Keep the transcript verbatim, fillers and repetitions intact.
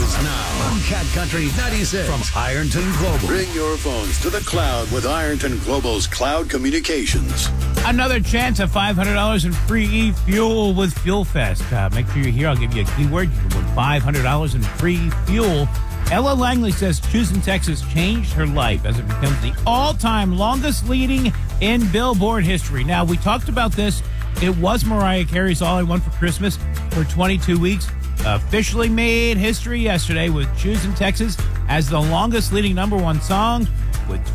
Begins now on Cat Country ninety-six from Ironton Global. Bring your phones to the cloud with Ironton Global's Cloud Communications. Another chance at five hundred dollars in free e-fuel with Fuel Fest. Uh, make sure you're here. I'll give you a keyword. You can win five hundred dollars in free fuel. Ella Langley says choosing Texas changed her life as it becomes the all-time longest leading in Billboard history. Now, we talked about this. It was Mariah Carey's All I Want for Christmas for twenty-two weeks. Officially made history yesterday with choosing Texas as the longest leading number one song with